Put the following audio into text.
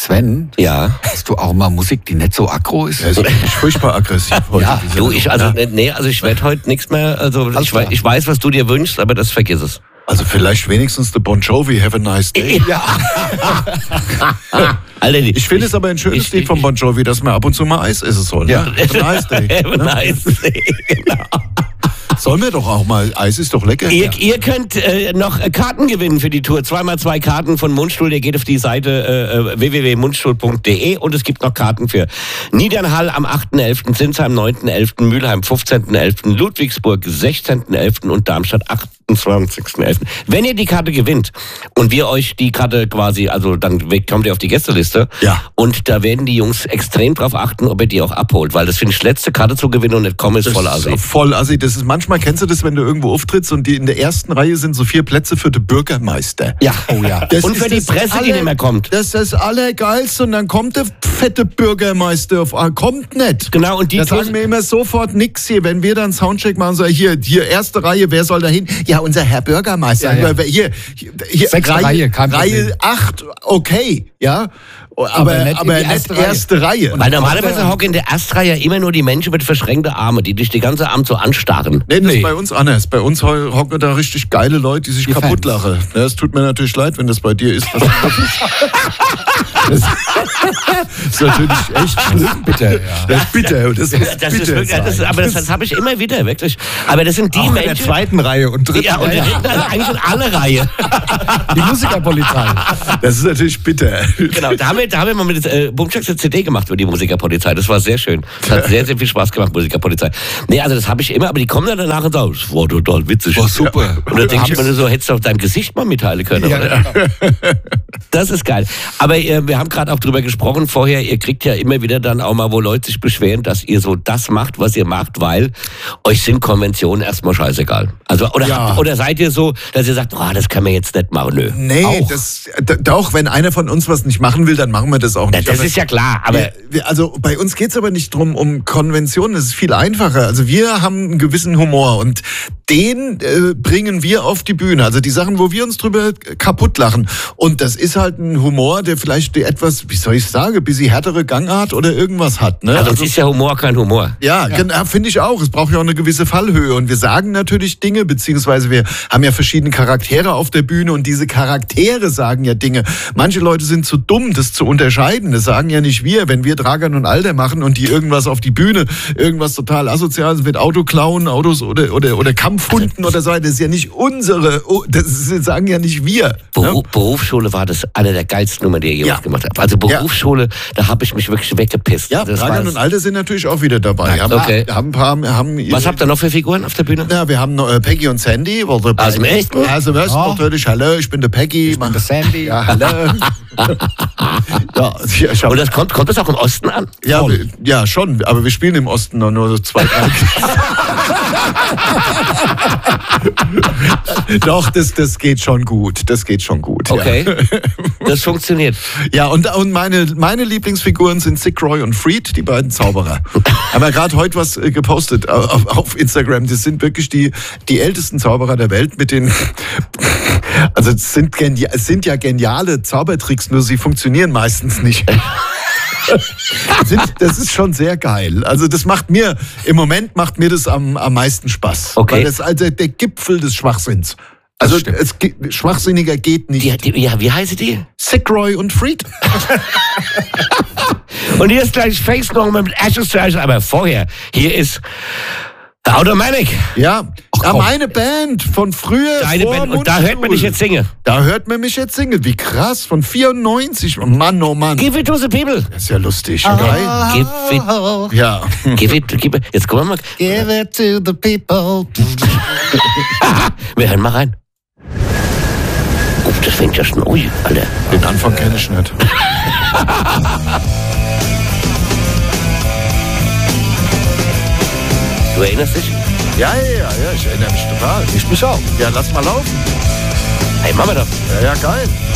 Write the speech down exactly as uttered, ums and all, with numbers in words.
Sven, Ja. hast du auch mal Musik, die nicht so aggro ist? Er ist wirklich furchtbar aggressiv heute. Ja, diese Du, ich, also, ja. nee, also ich werde heute nichts mehr, also ich, klar. wei- ich weiß, was du dir wünschst, aber das vergiss es. Also vielleicht wenigstens der Bon Jovi, Have a Nice Day. Ja. Alter, die, Ich finde es aber ein schönes ich- Lied von Bon Jovi, dass man ab und zu mal Eis essen soll. Ja. Ne? Have a Nice Day. Have a nice day. Genau. Sollen wir doch auch mal, Eis ist doch lecker. Ihr, ihr könnt äh, noch äh, Karten gewinnen für die Tour. Zweimal zwei Karten von Mundstuhl. Ihr geht auf die Seite äh, w w w punkt mundstuhl punkt d e und es gibt noch Karten für Niedernhall am achten elften, Sinsheim neunten elften, Mülheim fünfzehnten elften, Ludwigsburg sechzehnten elften und Darmstadt achtundzwanzigsten elften. Wenn ihr die Karte gewinnt und wir euch die Karte quasi, also dann kommt ihr auf die Gästeliste Ja. und da werden die Jungs extrem drauf achten, ob ihr die auch abholt, weil das finde ich, letzte Karte zu gewinnen und nicht kommen ist Das voll assi. ist voll assi. Das ist manchmal, kennst du das, wenn du irgendwo auftrittst und die in der ersten Reihe sind so vier Plätze für den Bürgermeister. Ja. Oh ja. Das Und für ist die das Presse, die aller- nicht mehr kommt. Das ist das Allergeilste und dann kommt der fette Bürgermeister auf, ah, kommt nicht. Genau, und die Da Tour- sagen wir immer sofort nix hier, wenn wir dann Soundcheck machen, so hier, hier erste Reihe, wer soll da hin? Ja, unser Herr Bürgermeister. Ja, ja. Hier, hier, hier Sechste Reihe, kein Problem. Reihe acht, okay, ja. Aber, aber nicht nicht, in die erste erste, Reihe. Reihe. Weil normalerweise hocken in der Erstreihe immer nur die Menschen mit verschränkten Armen, die dich die ganze Abend so anstarren. Nee, das Nee. ist bei uns anders. Bei uns ho- hocken da richtig geile Leute, die sich Die kaputt Fans. lachen. Ja, es tut mir natürlich leid, wenn das bei dir ist. Das, das ist natürlich echt schlimm. Bitte, ja. Das ist bitter. Das ist Das ist bitter. wirklich, das ist, aber das, das habe ich immer wieder, wirklich. Aber das sind die Auch in der Menschen... zweiten Reihe und dritten Ja, und Reihe. also eigentlich in alle Reihe. Die Musikerpolizei. Das ist natürlich bitter. Genau, da haben wir, da haben wir mal mit äh, Bumschaks eine C D gemacht über die Musikerpolizei. Das war sehr schön. Das hat sehr, sehr viel Spaß gemacht, Musikerpolizei. Nee, also das habe ich immer, aber die kommen dann danach und sagen, das war total witzig. Oh, super. Und dann denke ich mir nur so, hättest du auf dein Gesicht mal mitteilen können, Ja, oder? Das ist geil. Aber äh, wir haben gerade auch drüber gesprochen vorher, ihr kriegt ja immer wieder dann auch mal, wo Leute sich beschweren, dass ihr so das macht, was ihr macht, weil euch sind Konventionen erstmal scheißegal. Also, oder, Ja. oder seid ihr so, dass ihr sagt, oh, das kann man jetzt nicht machen, nö. Nee, Auch. das, d- doch, wenn einer von uns was nicht machen will, dann machen wir das auch Ja, nicht. das Aber ist ja klar, aber... wir, wir, also bei uns geht's aber nicht drum um Konventionen, das ist viel einfacher. Also wir haben einen gewissen Humor und den äh, bringen wir auf die Bühne. Also die Sachen, wo wir uns drüber kaputt lachen. Und das ist halt ein Humor, der vielleicht die etwas, wie soll ich sagen, ein bisschen härtere Gangart oder irgendwas hat. Ne? Also, sonst ist ja Humor kein Humor. Ja, genau, finde ich auch. Es braucht ja auch eine gewisse Fallhöhe. Und wir sagen natürlich Dinge, beziehungsweise wir haben ja verschiedene Charaktere auf der Bühne und diese Charaktere sagen ja Dinge. Manche Leute sind zu dumm, das zu unterscheiden. Das sagen ja nicht wir. Wenn wir Dragan und Alter machen und die irgendwas auf die Bühne, irgendwas total Asoziales mit Auto klauen, Autos oder, oder, oder Kampfhunden oder so, das ist ja nicht unsere, oh, das ist, sagen ja nicht wir. Beru Ne? Berufsschule war das eine der geilsten Nummern, die ihr jemals Ja. gemacht habt. Also Berufsschule, da habe ich mich wirklich weggepisst. Ja, das Dragan war- und Alter sind natürlich auch wieder dabei. Haben, okay. haben ein paar, haben Was habt ihr noch für Figuren auf der Bühne? Ja, wir haben noch äh, Peggy und Sandy. Oder Aus dem Echten? Aus dem Echten Ja. natürlich. Hallo, ich bin der Peggy. Ich bin der Sandy. Ja, hallo. ja, ich, ich hab, Und das kommt, kommt das auch im Osten an? ja, wir, ja, schon. Aber wir spielen im Osten noch nur so zwei Tage. Doch, das, das geht schon gut. Das geht schon gut. Okay. Das funktioniert. Ja, ja und, und meine, meine Lieblingsfiguren sind Sick Roy und Freed, die beiden Zauberer. Haben ja gerade heute was äh, gepostet auf, auf Instagram. Das sind wirklich die, die ältesten Zauberer der Welt mit den. Also es sind, genia- es sind ja geniale Zaubertricks, nur sie funktionieren meistens nicht. Sind, das ist schon sehr geil. Also das macht mir, im Moment macht mir das am, am meisten Spaß. Okay. Weil das ist also der Gipfel des Schwachsinns. Also stimmt. es, ge- schwachsinniger geht nicht. Die, die, ja, wie heißen die? Sick Roy und Freed. Und hier ist gleich Face nochmal mit Ashes to Ashes, aber vorher, hier ist The Automatic. Ja, ja komm. meine Band von früher. Deine vor Band. Und da hört man dich jetzt singen. Da hört man mich jetzt singen. Wie krass, von vierundneunzig. Oh Mann, oh Mann. Give it to the people. Das ist ja lustig. Ah. Geil. Give it, Ja. give it, give it. Jetzt kommen wir mal. Give it to the people. Wir hören mal rein. Oh, das fängt ja schon. Ui, Alter. Den Anfang kenne ich nicht. Du erinnerst dich? Ja, ja, ja, ja, ich erinnere mich total. Ich mich auch. Ja, lass mal laufen. Hey, machen wir doch. Ja, ja, geil.